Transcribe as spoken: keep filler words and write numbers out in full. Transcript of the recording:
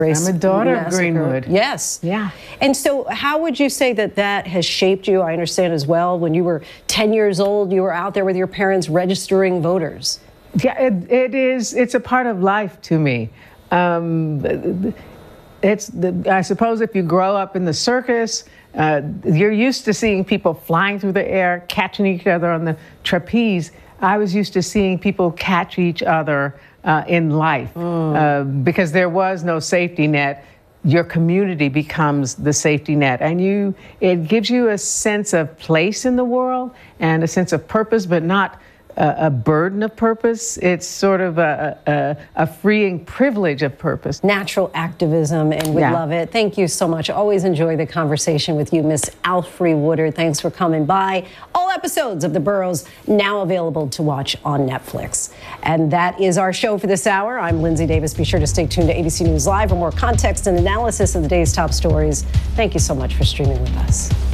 I'm a daughter of Greenwood. Yes. Yeah. And so how would you say that that has shaped you? I understand as well, when you were ten years old, you were out there with your parents registering voters. Yeah, it, it is. It's a part of life to me. Um, it's, the, I suppose if you grow up in the circus, uh, you're used to seeing people flying through the air, catching each other on the trapeze. I was used to seeing people catch each other uh, in life mm. uh, because there was no safety net. Your community becomes the safety net, and you it gives you a sense of place in the world and a sense of purpose, but not a, a burden of purpose. It's sort of a, a, a freeing privilege of purpose. Natural activism, and we yeah. love it. Thank you so much. Always enjoy the conversation with you, Miss Alfre Woodard. Thanks for coming by. All episodes of The Boroughs now available to watch on Netflix. And that is our show for this hour. I'm Lindsay Davis. Be sure to stay tuned to A B C News Live for more context and analysis of the day's top stories. Thank you so much for streaming with us.